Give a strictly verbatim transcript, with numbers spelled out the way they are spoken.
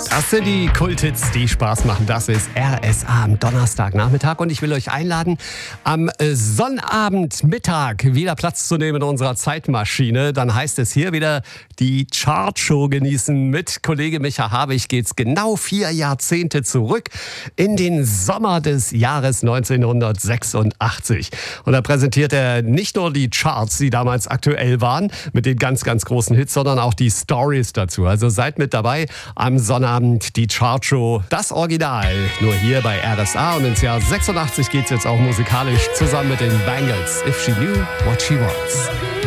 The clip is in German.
Das sind die Kulthits, die Spaß machen. Das ist R S A am Donnerstagnachmittag und ich will euch einladen, am Sonnabendmittag wieder Platz zu nehmen in unserer Zeitmaschine. Dann heißt es hier wieder die Chartshow genießen. Mit Kollege Micha Habich geht's genau vier Jahrzehnte zurück in den Sommer des Jahres neunzehnhundertsechsundachtzig. Und da präsentiert er nicht nur die Charts, die damals aktuell waren, mit den ganz, ganz großen Hits, sondern auch die Stories dazu. Also seid mit dabei am Sonnabend. Die Chartshow, das Original, nur hier bei R S A. Und ins Jahr sechsundachtzig geht's jetzt auch musikalisch zusammen mit den Bangles. If She Knew What She Wants.